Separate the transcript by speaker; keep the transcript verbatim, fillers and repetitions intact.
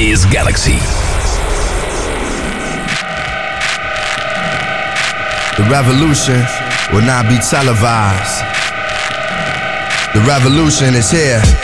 Speaker 1: is Galaxy.
Speaker 2: The revolution will not be televised. The revolution is here.